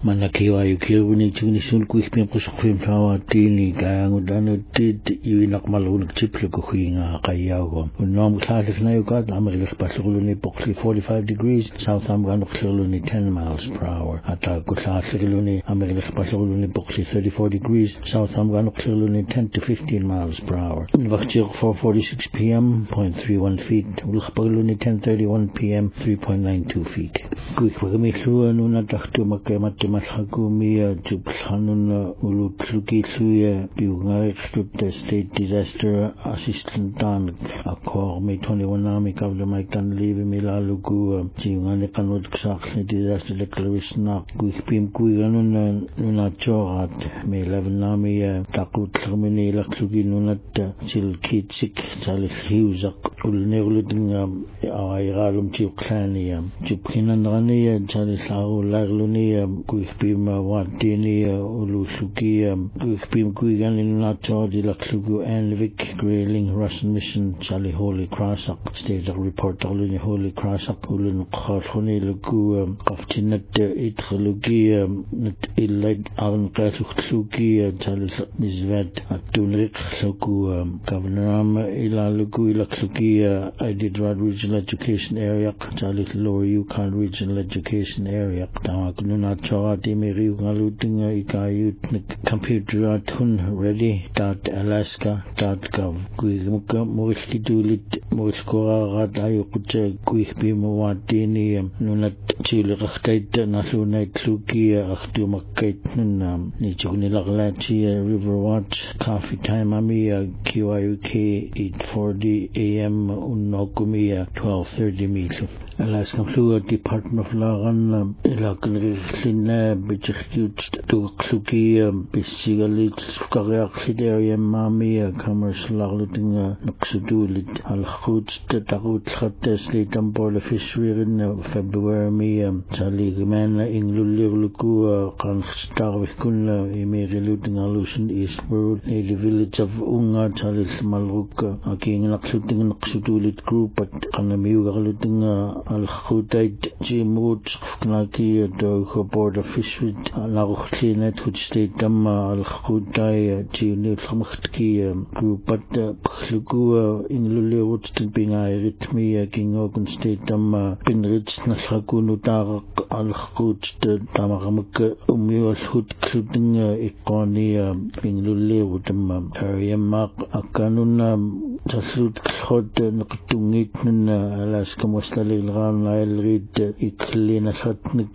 Manakiwa yukiruni tunisun kuikpim kusukfim tawa tini kayangudano tit yuinak malunak chiplo kuhinga kayago. Unom klasik na yukat amerilik pasuluni pokli 45 degrees south amganok luni 10 miles per hour. Ata kuslasik luni amerilik pasuluni pokli 34 degrees south amganok luni 10 to 15 miles per hour. Vakchik 4:46 p.m. 0.31 feet. Ulkhpaguluni 10:31 p.m. 3.92 feet. Kuikpagamislua nuna taktu makemat Malhakumia Jubhanun Ulutluki Suya Bungaik State Disaster Assistant Dan Akor May 21 Nami Kavla Maikan Levi Milalugu Jiunganikanut Saxni Disaster Declaration Guipim Guiganun Nunachorat May 11 Nami Takut Termini Laklugi Nunat Chil Kitsik Chalis Hiusak Ulnerluting Airalum Chukania Jupkinan Rania Chalis Aru Laglunia Kuikpim Watini Ulusuki Kuikpim Kuigan in Nacho Laksugu Anvik Grayling Russian Mission Charlie Holy Crossak State Report Oluni Holy Crossak Ulun Khafuni Lugu Kaftinat Itlugi Nat Illid Arn Kasuksuki Charlie Mizvet Atunrik Suku Governor Ilalugu Laksuki Iditarod Regional Education Area Charlie Lower Yukon Regional Education Area Tamaknuna Dimiri Galuting Ikayut computer tun ready.alaska.gov Guimuka Moriski Dulit Moriskora Radayukucha Guibimuatini Nunat Chilakait Nasunite Luki Achtumakait Nunam Nichunilaglachi River Watch Coffee Time Amia QIUK 8:40 AM Unokumia 12:30 Misu Alaska Flua Department of Lagan Ilakan Bichut to Kluki Bisigalit Kariak area Mami commercial looting Noxudulit Al Hoots Tatarut Hattes State and Border Fishery in February Charlie Gemana in Luliluku Kanstar Vikuna Emiri looting allusion eastward the village of Unga Charles Malruka King Noxuting Noxudulit group at Kanamiuga looting Al Hootait Jimut Knaki Border Fishery Laruchlinet which state Dama Al Khudai Jini Khamki group at Khlugu in Luliwut Pinga Ritmi King Ogun State Dama Pinrich Nasakunu Tarak Al Khut Tamaramuk Umul Hut Kluting Ikoni in Luliwut area Mark Akanuna Tasut Khod Nktungit Alaska Mostalil Ran I'll read Iklina Satnik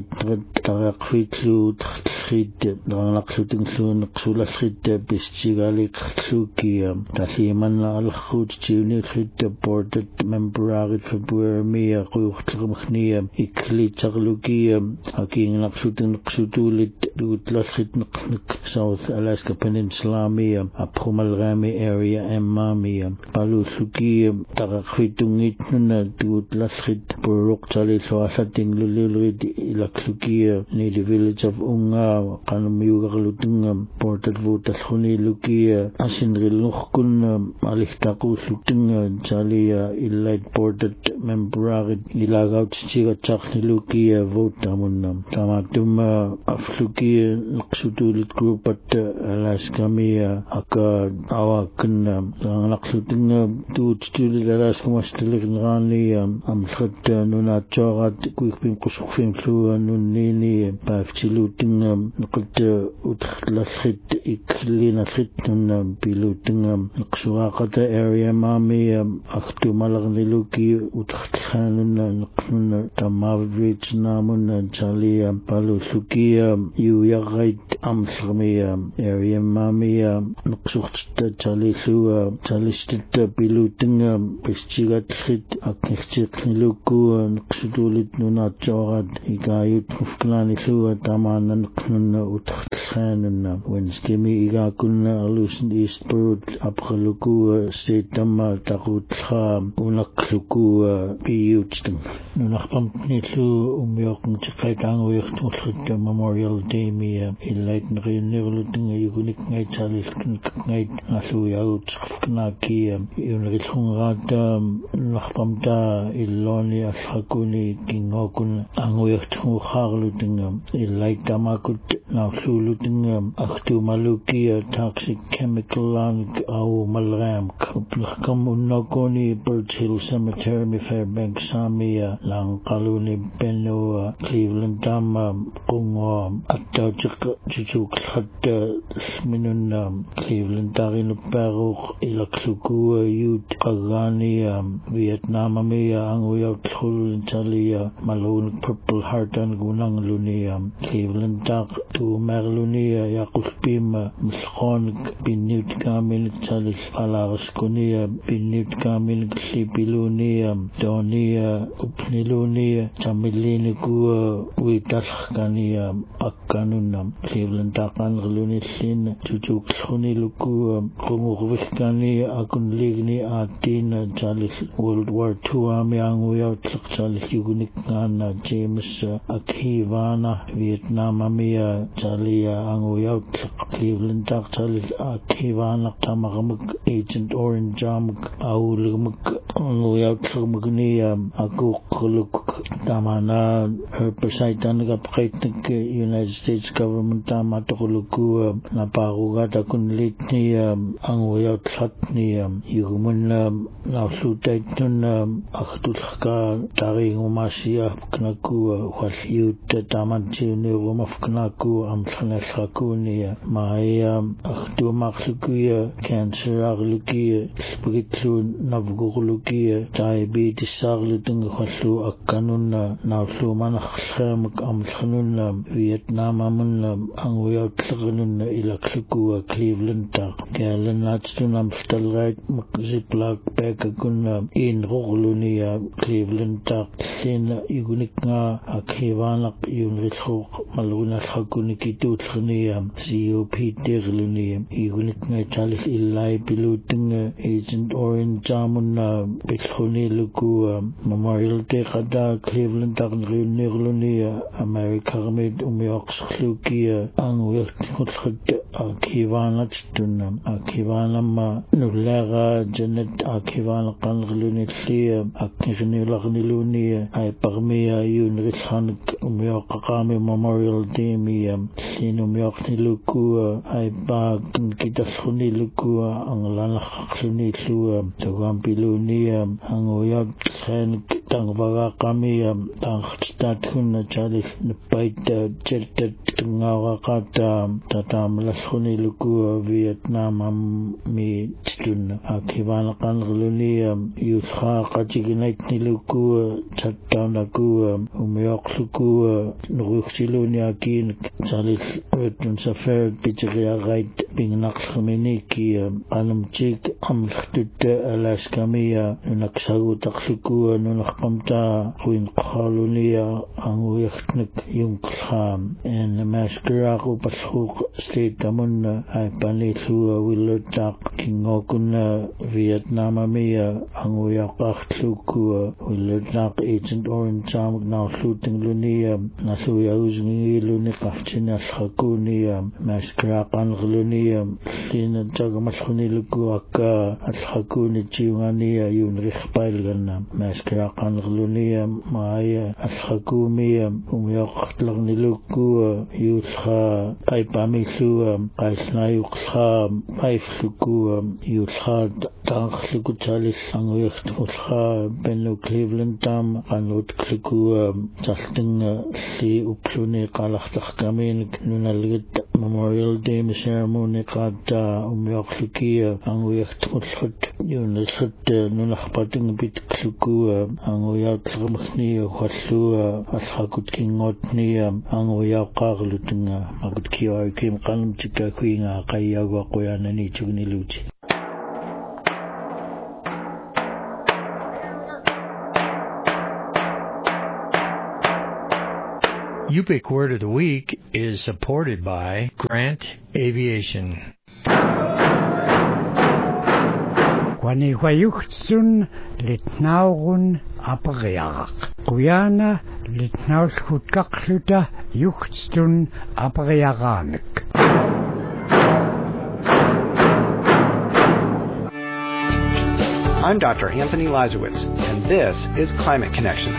Tarak Fitlu Khid Naksuting Sun Ksula Khid Bistigali Ksuki Tasiman Al Khut Juni Khid Ported Membrarit February Mia Kuchmkhnia Ikli Charluki Aking Naksuting Ksutulit Lutlakhit South Alaska Peninsula Mia Aprumal Rami area Mami Palusuki Tarakitungit Lutlakhit Buruk Chali Swasating Lulilrid Ilaksuki near the village of Unga, Kanamiuga Lutung, Ported Votas Huni Lukia, Asindri Luchkun, Alihtaku Lutung, Chalia, Illight Ported Membrarid, Ilagout Chiga Chakni Lukia, Votamunam, Tamatuma, Aflukia, Luxutulit group at Alaska Mia, Aka, Awakan, Laksuting, Tutulit Alaska Mastilikan Rani, Amsat Nuna Chorat, Quickpim Kusufim Flu, Nunini, Pafchiluting, Nukut Utlasit, Iklina Situn, Piluting, Nuksuakata area Mami, Aktu Malagniluki, Uthanun, Nukun, Tamavich Namun, Chalia, Palusukia, Uyagait, Amsramia, area Mami, Nuksukta, Chalisua, Chalistit, Piluting, Pistigat Hit, Aknichik Niluku, Nuksudulit Nuna Chorat, Igayut Ufklani Sua, Taman, Nukun, Khanuna Wednesday mi iga kunna alusin Eastbrook apgaluku state tamma taqutla unakluku biutstum nunaqpam nilu umyoqn tiqaitangu yaqtullut Memorial Day mi ilait nqinirlutinga yukunik ngai chaliskin ngai asu yaut qfnaki yunrilhungaata naqpamta illoni asqakuni kingokun anguyaqtu kharlutinga ilait tamakut naululutinga aktu maluki toxic chemical au malram kam unnakoni Birch Hill Cemetery mi Fairbanks Samia lang kaluni Benno Cleveland Dam kungo atta chichuk khat minun Cleveland Darin Peruk ilaksuku youth kagani Vietnam mi anguya thul chalia malun Purple Heart an gunang lunia Cleveland Dak tu merlunia yakuspim miskhon binut kamil chalis alagas kunia binut kamil sipilunia donia upnilunia chamilini ku witas kania akkanunam Cleveland Dakan gluni sin chuchuk khuni luku kumugwiskani akun ligni atin chalis World War II ami anguya chalis yugunik ngana James Akivana Vietnam ami chalia anguya Cleveland Dak chalis Akivana tamarmuk Agent Orange amuk aulumuk anguya tmugni aku khuluk tamana herbicide gapqaitnik United States government tamatuluku naparuga takun litni anguya thatni yumun nausutaitun akhtulka taringumasiya knaku khaliut tamanchini rumafknaku amthanasakuni maya akhtu makhluki cancer agluki spritlu navgurluki diabetes aglutung khallu akkanun nauslu manakhshamuk amthanun Vietnam amun anguya tlagunun ilakluku Cleveland Dak galan natstun amstalrait ziplock bag kun in roguluni Cleveland Dak sin igunik nga akhivanak yunrithu maluna khakuni kitutkhni COP derluni igunik nga chalis illai piluting Agent Orange jamun bikhuni luku Memorial Day kada Cleveland Dak nirluni America med umyoqsluki anguya khut akhivanat tun akhivanam nullaga Janet Akivana kangluni tli akirni lagniluni ay pagmiya yun rithan umyoqaqami Memorial Day mi sin umyoqniluku ay bag kitaskhuni luku ang lanakhluni lu tawampiluni ang uyag khen tangwaga kami tangstathun chalis npait chertat ngawaqata tatamlaskhuni luku Vietnam mi tun akivana kangluni yusha qajignait niluku chattanaku umyoqluku nuruxiluni akin chalis wetun safer pichriya gait pingnaqsminiki anamchik amlhtut Alaska miya nunaksagu taqsuku nunaqpamta quin qalunia anguyakhnik yungkham en maskaraku pashuq state amun ay panilu Willard Dak kingokun Vietnam miya anguyaqakhluku Willard Dak Agent Orange amuk nausluting lunia nasuya uzungi luni qafchina shakuni maskarakan lunia sin tagamaskhuni luku akka ashakuni chiungani yun rikhpail ganna maskarakan lunia maya ashakumi umyaqtlag niluku yusha ay pamisu qaisnayuqha paifluku yusha tangkhluku chalis anguyaqtulha Benno Cleveland Dam kanut kluku jalting si upluni qalaqtaqkamin nunalgit Memorial Day ceremony qata umyaqluki anguyaqtulhut yunalhut nunaqpating bitkluku anguyaqtlamkhni khallu ashakut kingotni anguyaqaqlutinga makut kiarkim qalmchika kuinga qayyawa qoyanani chugniluchi UPIC Word of the Week is supported by Grant Aviation. Quanihuayuchtsun litnaurun aparearaq. Guyana litnauskutkakluta yuchtstun aparearanik. I'm Dr. Anthony Lazowitz, and this is Climate Connections.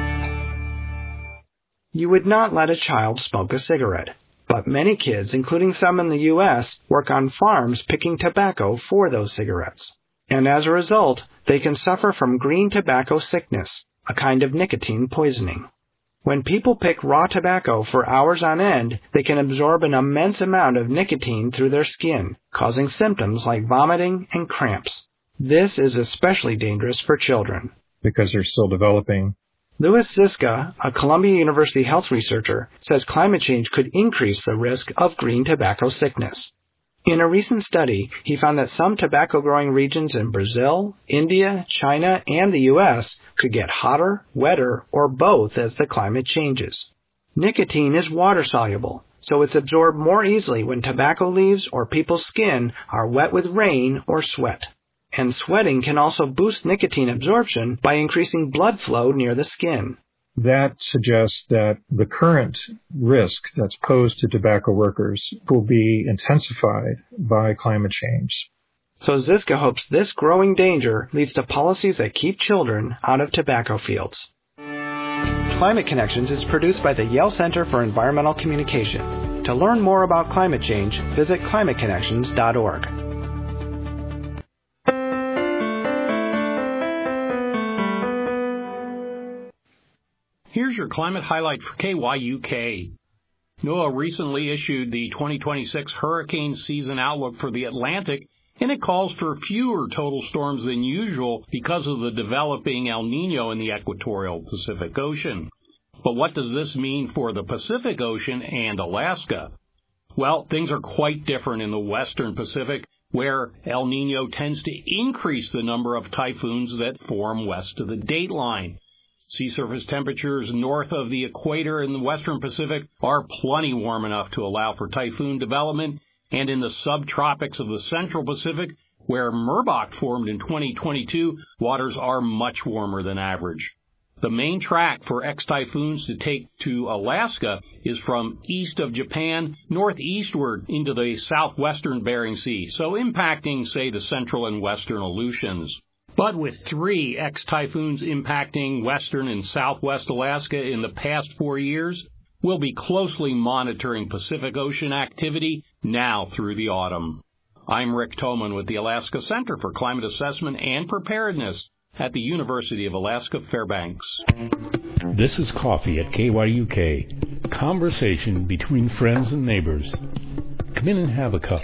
You would not let a child smoke a cigarette, but many kids, including some in the U.S., work on farms picking tobacco for those cigarettes. And as a result, they can suffer from green tobacco sickness, a kind of nicotine poisoning. When people pick raw tobacco for hours on end, they can absorb an immense amount of nicotine through their skin, causing symptoms like vomiting and cramps. This is especially dangerous for children, because they're still developing. Louis Ziska, a Columbia University health researcher, says climate change could increase the risk of green tobacco sickness. In a recent study, he found that some tobacco-growing regions in Brazil, India, China, and the U.S. could get hotter, wetter, or both as the climate changes. Nicotine is water-soluble, so it's absorbed more easily when tobacco leaves or people's skin are wet with rain or sweat. And sweating can also boost nicotine absorption by increasing blood flow near the skin. That suggests that the current risk that's posed to tobacco workers will be intensified by climate change. So Ziska hopes this growing danger leads to policies that keep children out of tobacco fields. Climate Connections is produced by the Yale Center for Environmental Communication. To learn more about climate change, visit climateconnections.org. Here's your climate highlight for KYUK. NOAA recently issued the 2026 hurricane season outlook for the Atlantic, and it calls for fewer total storms than usual because of the developing El Niño in the equatorial Pacific Ocean. But what does this mean for the Pacific Ocean and Alaska? Well, things are quite different in the western Pacific, where El Niño tends to increase the number of typhoons that form west of the dateline. Sea surface temperatures north of the equator in the western Pacific are plenty warm enough to allow for typhoon development, and in the subtropics of the central Pacific, where Merbok formed in 2022, waters are much warmer than average. The main track for ex-typhoons to take to Alaska is from east of Japan northeastward into the southwestern Bering Sea, so impacting, say, the central and western Aleutians. But with 3 ex-typhoons impacting western and southwest Alaska in the past 4 years, we'll be closely monitoring Pacific Ocean activity now through the autumn. I'm Rick Toman with the Alaska Center for Climate Assessment and Preparedness at the University of Alaska Fairbanks. This is Coffee at KYUK, conversation between friends and neighbors. Come in and have a cup.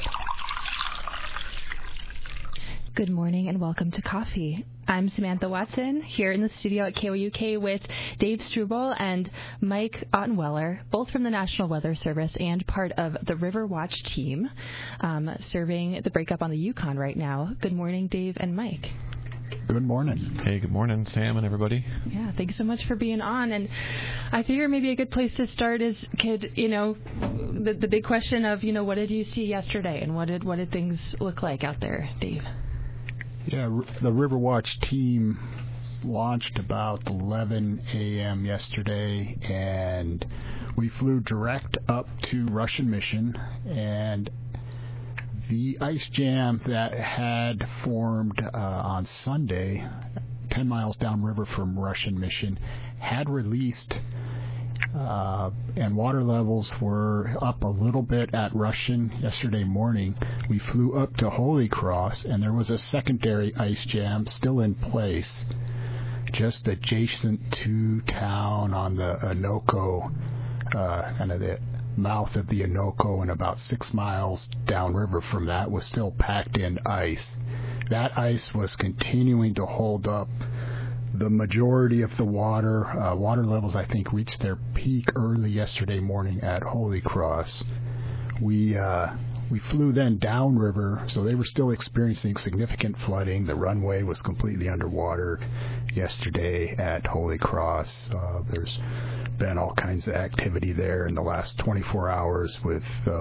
Good morning and welcome to Coffee. I'm Samantha Watson here in the studio at KYUK with Dave Struble and Mike Ottenweller, both from the National Weather Service and part of the River Watch team, serving the breakup on the Yukon right now. Good morning, Dave and Mike. Good morning. Hey, good morning, Sam and everybody. Yeah, thanks so much for being on. And I figure maybe a good place to start is, the big question of, what did you see yesterday and what did things look like out there, Dave? Yeah, the River Watch team launched about 11 a.m. yesterday, and we flew direct up to Russian Mission, and the ice jam that had formed on Sunday, 10 miles downriver from Russian Mission, had released, and water levels were up a little bit at Russian yesterday morning. We flew up to Holy Cross, and there was a secondary ice jam still in place, just adjacent to town on the Anoco, kind of the mouth of the Anoco, and about 6 miles downriver from that was still packed in ice. That ice was continuing to hold up the majority of the water. Water levels, I think, reached their peak early yesterday morning at Holy Cross. We flew then downriver, so they were still experiencing significant flooding. The runway was completely underwater yesterday at Holy Cross. There's been all kinds of activity there in the last 24 hours with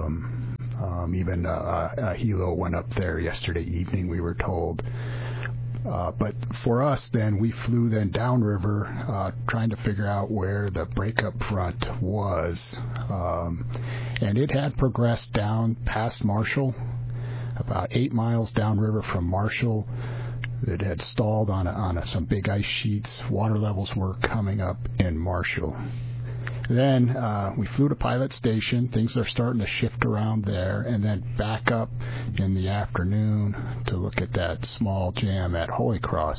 even a helo went up there yesterday evening, we were told. But for us, then, we flew then downriver, trying to figure out where the breakup front was. And it had progressed down past Marshall, about 8 miles downriver from Marshall. It had stalled on some big ice sheets. Water levels were coming up in Marshall. Then we flew to Pilot Station. Things are starting to shift around there, and then back up in the afternoon to look at that small jam at Holy Cross.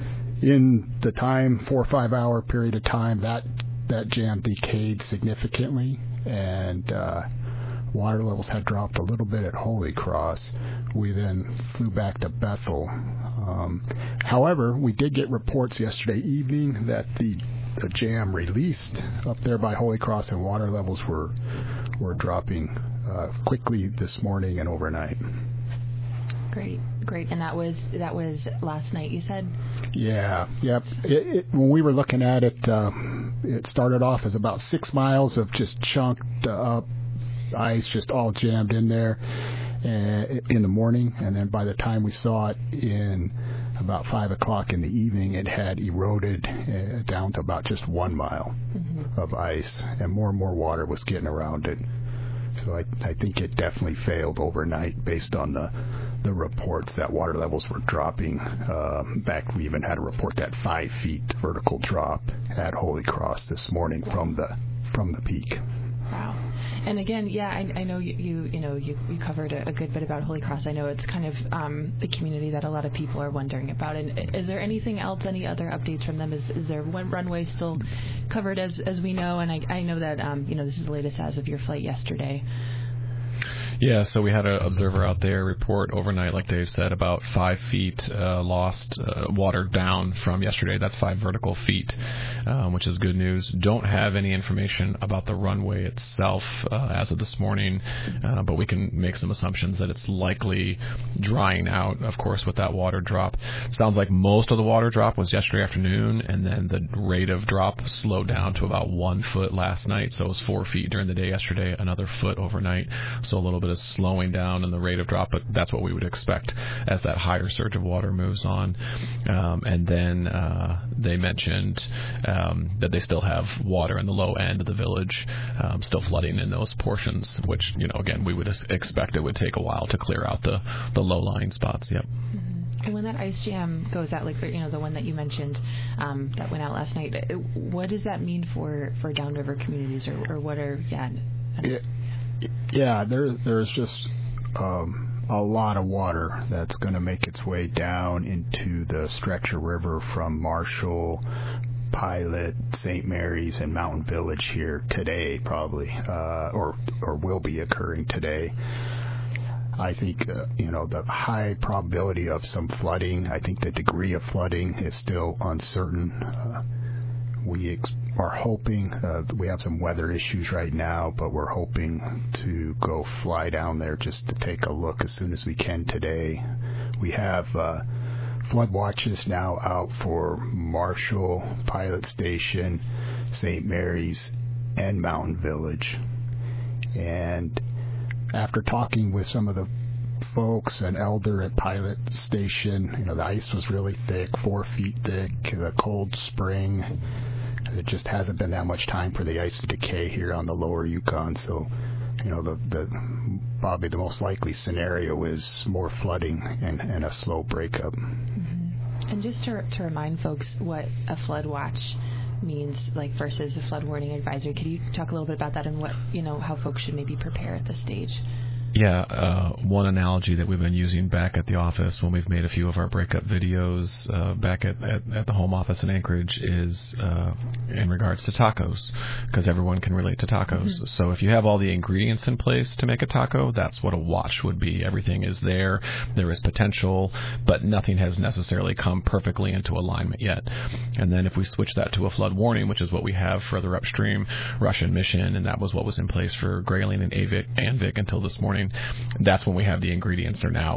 In the time, 4 or 5 hour period of time, that jam decayed significantly, and water levels had dropped a little bit at Holy Cross. We then flew back to Bethel. However, we did get reports yesterday evening that the jam released up there by Holy Cross, and water levels were dropping quickly this morning and overnight. Great. And that was last night, you said? Yeah, yep. When we were looking at it, it started off as about 6 miles of just chunked up ice, just all jammed in there in the morning, and then by the time we saw it in about 5 o'clock in the evening, it had eroded down to about just 1 mile of ice, and more water was getting around it. So I think it definitely failed overnight based on the reports that water levels were dropping. Back, we even had a report that 5 feet vertical drop at Holy Cross this morning from the peak. Wow. And again, yeah, I know you covered a good bit about Holy Cross. I know it's kind of the community that a lot of people are wondering about. And is there anything else, any other updates from them? Is there one runway still covered as we know? And I know that this is the latest as of your flight yesterday. Yeah, so we had an observer out there report overnight, like Dave said, about 5 feet lost water down from yesterday. That's 5 vertical feet, which is good news. Don't have any information about the runway itself as of this morning, but we can make some assumptions that it's likely drying out, of course, with that water drop. Sounds like most of the water drop was yesterday afternoon, and then the rate of drop slowed down to about 1 foot last night. So it was 4 feet during the day yesterday, another foot overnight. So a little bit of slowing down in the rate of drop, but that's what we would expect as that higher surge of water moves on. And then they mentioned that they still have water in the low end of the village, still flooding in those portions, which, again, we would expect it would take a while to clear out the low-lying spots. Yep. Mm-hmm. And when that ice jam goes out, like the one that you mentioned that went out last night, what does that mean for downriver communities, or what are Yeah, there's just a lot of water that's going to make its way down into the Stretcher River from Marshall, Pilot, St. Mary's, and Mountain Village here today, probably, or will be occurring today. I think, the high probability of some flooding. I think the degree of flooding is still uncertain. We are hoping, we have some weather issues right now, but we're hoping to go fly down there just to take a look as soon as we can today. We have flood watches now out for Marshall, Pilot Station, St. Mary's, and Mountain Village. And after talking with some of the folks, an elder at Pilot Station, the ice was really thick, 4 feet thick, the cold spring. It just hasn't been that much time for the ice to decay here on the lower Yukon, so probably the most likely scenario is more flooding and a slow breakup. Mm-hmm. And just to remind folks what a flood watch means, like versus a flood warning advisory, could you talk a little bit about that and what how folks should maybe prepare at this stage? Yeah, one analogy that we've been using back at the office when we've made a few of our breakup videos back at the home office in Anchorage is in regards to tacos, because everyone can relate to tacos. Mm-hmm. So if you have all the ingredients in place to make a taco, that's what a watch would be. Everything is there. There is potential, but nothing has necessarily come perfectly into alignment yet. And then if we switch that to a flood warning, which is what we have further upstream, Russian Mission, and that was what was in place for Grayling and Anvik until this morning, that's when we have the ingredients are now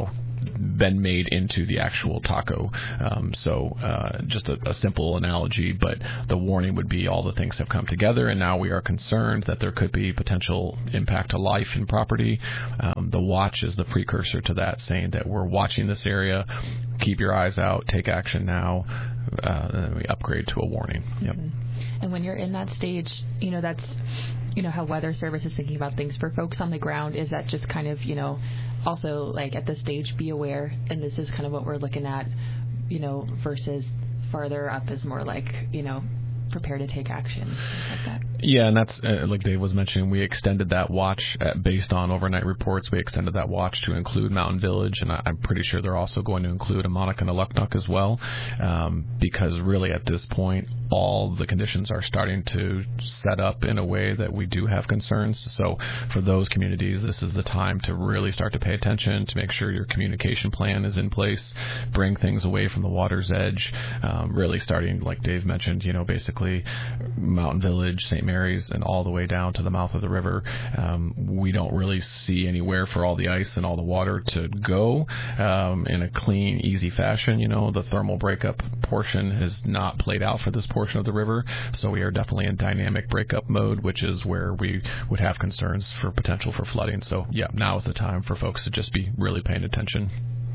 been made into the actual taco. So just a simple analogy, but the warning would be all the things have come together, and now we are concerned that there could be potential impact to life and property. The watch is the precursor to that, saying that we're watching this area, keep your eyes out, take action now, and then we upgrade to a warning. Yep. And when you're in that stage, that's, how Weather Service is thinking about things for folks on the ground. Is that just kind of, also like at this stage, be aware, and this is kind of what we're looking at, versus farther up is more like, prepare to take action, things like that. Yeah, and that's, like Dave was mentioning, we extended that watch based on overnight reports. We extended that watch to include Mountain Village, and I'm pretty sure they're also going to include Amonak and Aluknuk as well, because really at this point, all the conditions are starting to set up in a way that we do have concerns. So for those communities, this is the time to really start to pay attention, to make sure your communication plan is in place, bring things away from the water's edge, really starting, like Dave mentioned, basically Mountain Village, St. Mary's, and all the way down to the mouth of the river. We don't really see anywhere for all the ice and all the water to go in a clean, easy fashion. The thermal breakup portion has not played out for this portion of the river, so we are definitely in dynamic breakup mode, which is where we would have concerns for potential for flooding. So yeah, now is the time for folks to just be really paying attention.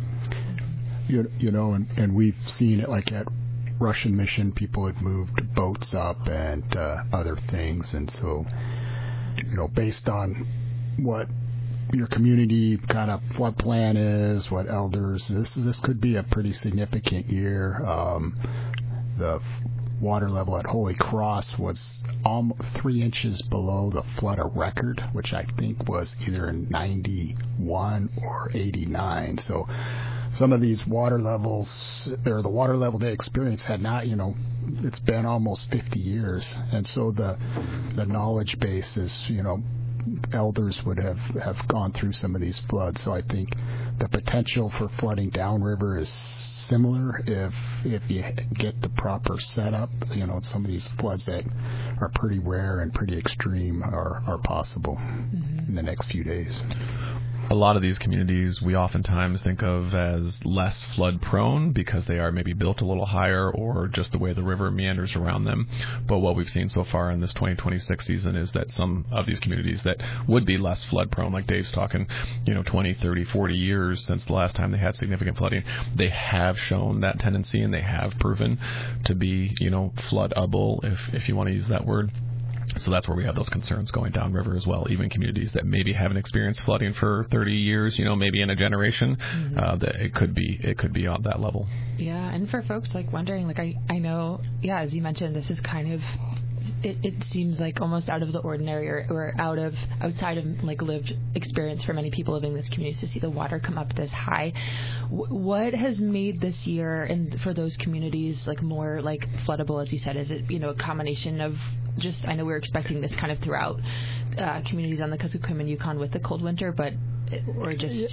And we've seen it like at Russian Mission, people had moved boats up and other things, and so based on what your community kind of flood plan is, what elders, this could be a pretty significant year. The water level at Holy Cross was almost 3 inches below the flood of record, which I think was either in 91 or 89. So some of these water levels, or the water level they experienced, had not, it's been almost 50 years. And so the knowledge base is, elders would have gone through some of these floods. So I think the potential for flooding downriver is similar if you get the proper setup. Some of these floods that are pretty rare and pretty extreme are possible in the next few days. A lot of these communities we oftentimes think of as less flood prone because they are maybe built a little higher or just the way the river meanders around them. But what we've seen so far in this 2026 season is that some of these communities that would be less flood prone, like Dave's talking, 20, 30, 40 years since the last time they had significant flooding, they have shown that tendency, and they have proven to be, floodable, if you want to use that word. So that's where we have those concerns going downriver as well. Even communities that maybe haven't experienced flooding for 30 years, maybe in a generation, that it could be on that level. Yeah, and for folks wondering, I know, as you mentioned, this is kind of, it seems like almost out of the ordinary or outside of lived experience for many people living in this community to see the water come up this high. What has made this year, and for those communities, more floodable, as you said? Is it, a combination of just, I know we're expecting this kind of throughout communities on the Kuskokwim and Yukon with the cold winter, but or just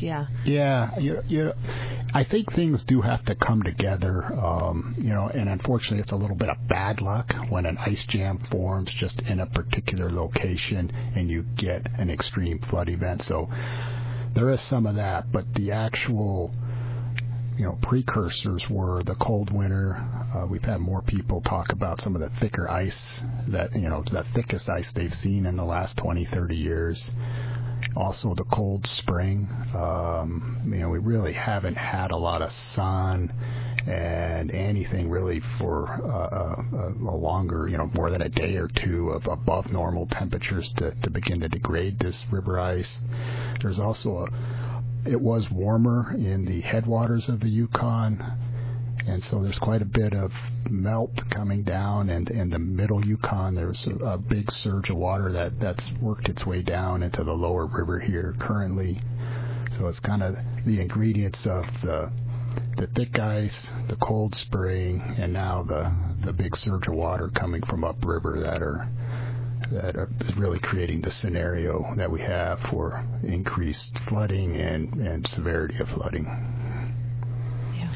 I think things do have to come together, and unfortunately it's a little bit of bad luck when an ice jam forms just in a particular location and you get an extreme flood event. So there is some of that, but the actual precursors were the cold winter. We've had more people talk about some of the thicker ice that, the thickest ice they've seen in the last 20, 30 years. Also the cold spring. We really haven't had a lot of sun and anything really for a longer, more than a day or two of above normal temperatures to begin to degrade this river ice. There's also it was warmer in the headwaters of the Yukon, and so there's quite a bit of melt coming down, and in the middle Yukon there's a big surge of water that's worked its way down into the lower river here currently. So it's kind of the ingredients of the thick ice, the cold spring, and now the big surge of water coming from upriver that is really creating the scenario that we have for increased flooding and severity of flooding.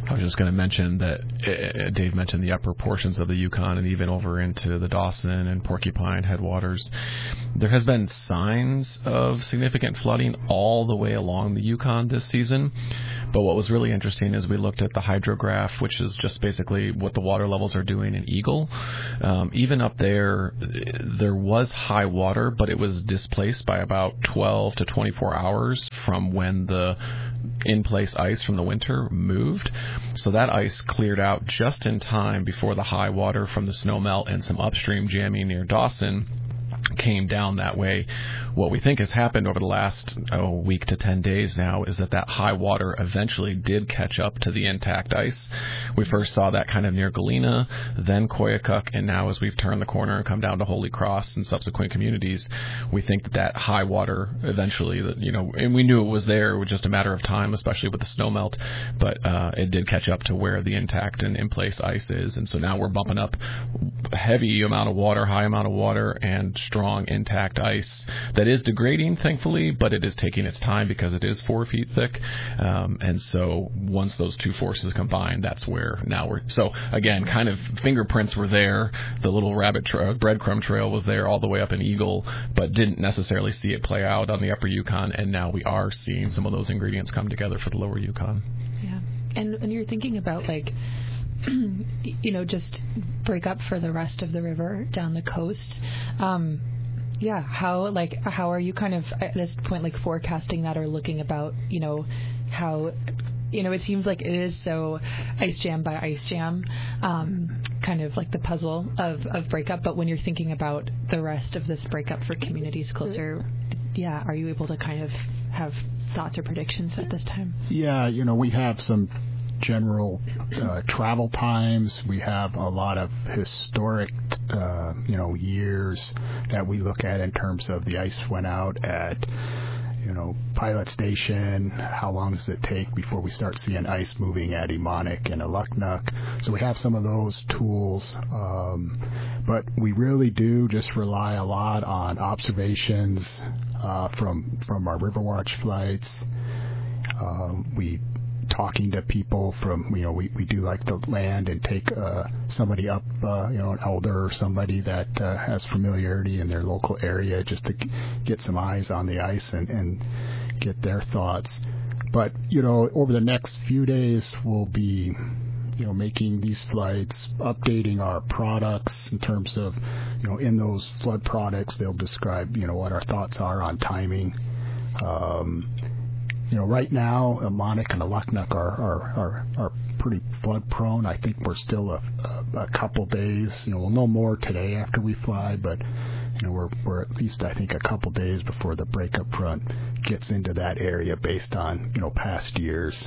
I was just going to mention that Dave mentioned the upper portions of the Yukon and even over into the Dawson and Porcupine headwaters. There has been signs of significant flooding all the way along the Yukon this season. But what was really interesting is we looked at the hydrograph, which is just basically what the water levels are doing in Eagle. Even up there was high water, but it was displaced by about 12 to 24 hours from when the in-place ice from the winter moved. So that ice cleared out just in time before the high water from the snowmelt and some upstream jamming near Dawson came down that way. What we think has happened over the last week to 10 days now is that high water eventually did catch up to the intact ice. We first saw that kind of near Galena, then Koyukuk, and now as we've turned the corner and come down to Holy Cross and subsequent communities, we think that high water eventually, and we knew it was there. It was just a matter of time, especially with the snowmelt, but it did catch up to where the intact and in-place ice is, and so now we're bumping up heavy amount of water, high amount of water, and strong intact ice that is degrading, thankfully, but it is taking its time because it is 4 feet thick. And so once those two forces combine, that's where now we're... So again, kind of fingerprints were there. The little breadcrumb trail was there all the way up in Eagle, but didn't necessarily see it play out on the upper Yukon. And now we are seeing some of those ingredients come together for the lower Yukon. Yeah. And you're thinking about just break up for the rest of the river down the coast. How are you kind of at this point forecasting that or looking about how it seems like it is so ice jam by ice jam, kind of like the puzzle of breakup. But when you're thinking about the rest of this breakup for communities closer, are you able to kind of have thoughts or predictions at this time? Yeah, we have some general travel times. We have a lot of historic years that we look at in terms of the ice went out at Pilot Station. How long does it take before we start seeing ice moving at Emonic and Aluknuk? So we have some of those tools, but we really do just rely a lot on observations from our Riverwatch flights. We talking to people from, we do like to land and take somebody up, an elder or somebody that has familiarity in their local area just to get some eyes on the ice and get their thoughts. But, over the next few days, we'll be, making these flights, updating our products in terms of, in those flood products, they'll describe, what our thoughts are on timing. Right now, Emonic and Aluknuk are pretty flood prone. I think we're still a couple days. We'll know more today after we fly, but we're at least, I think, a couple days before the breakup front gets into that area based on past years.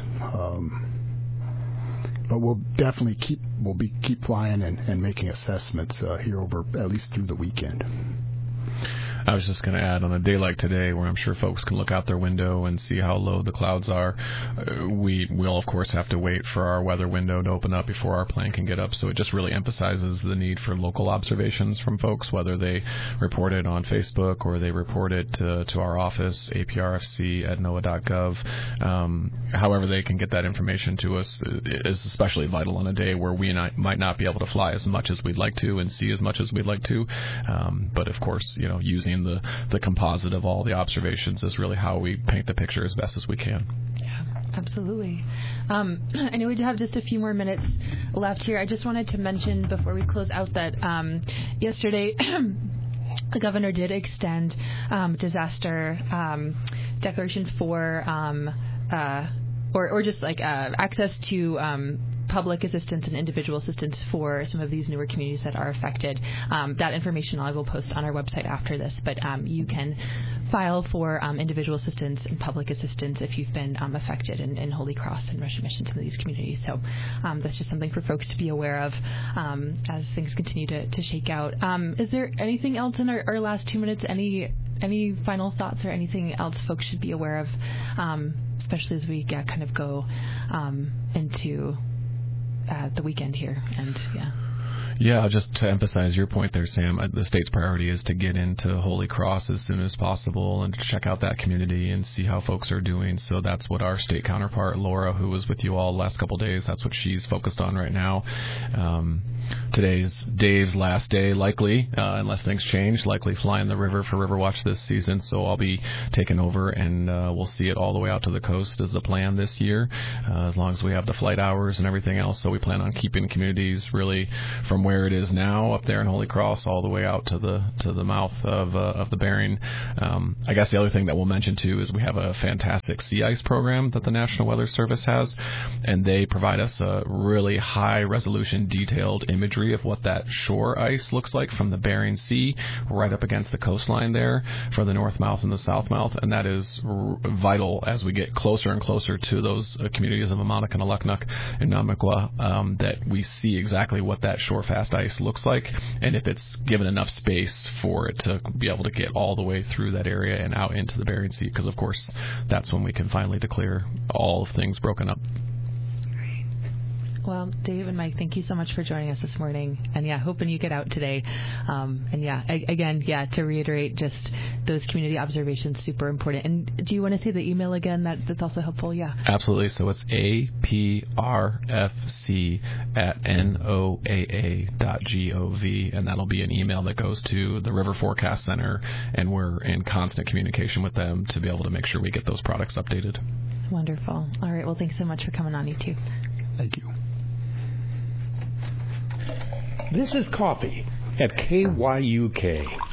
But we'll definitely keep flying and making assessments here over at least through the weekend. I was just going to add, on a day like today, where I'm sure folks can look out their window and see how low the clouds are, we will, of course, have to wait for our weather window to open up before our plane can get up. So it just really emphasizes the need for local observations from folks, whether they report it on Facebook or they report it to our office, aprfc@noaa.gov. However they can get that information to us is especially vital on a day where we might not be able to fly as much as we'd like to and see as much as we'd like to. But, of course, using the composite of all the observations is really how we paint the picture as best as we can. Yeah, absolutely. I know we have just a few more minutes left here. I just wanted to mention before we close out that yesterday the governor did extend disaster declaration for or just access to public assistance and individual assistance for some of these newer communities that are affected. That information I will post on our website after this, but you can file for individual assistance and public assistance if you've been affected in Holy Cross and Russian Mission, some of these communities. So that's just something for folks to be aware of as things continue to shake out. Is there anything else in our last 2 minutes? Any final thoughts or anything else folks should be aware of, especially as we kind of go into the weekend here? And Yeah, just to emphasize your point there, Sam, the state's priority is to get into Holy Cross as soon as possible and to check out that community and see how folks are doing. So that's what our state counterpart, Laura, who was with you all the last couple of days, that's what she's focused on right now. Today's Dave's last day, likely, unless things change, likely flying the river for Riverwatch this season. So I'll be taking over, and we'll see it all the way out to the coast is the plan this year, as long as we have the flight hours and everything else. So we plan on keeping communities really from where it is now up there in Holy Cross all the way out to the mouth of the Bering. I guess the other thing that we'll mention too is we have a fantastic sea ice program that the National Weather Service has, and they provide us a really high resolution, detailed imagery of what that shore ice looks like from the Bering Sea right up against the coastline there for the north mouth and the south mouth, and that is vital as we get closer and closer to those communities of Amanak and Aluknuk and Namikwa, that we see exactly what that shore fast ice looks like, and if it's given enough space for it to be able to get all the way through that area and out into the Bering Sea, because of course that's when we can finally declare all of things broken up. Well, Dave and Mike, thank you so much for joining us this morning. And hoping you get out today. To reiterate, just those community observations, super important. And do you want to say the email again? That's also helpful. Yeah. Absolutely. So it's aprfc@noaa.gov, and that'll be an email that goes to the River Forecast Center, and we're in constant communication with them to be able to make sure we get those products updated. Wonderful. All right. Well, thanks so much for coming on, you two. Thank you. This is Coffee at KYUK.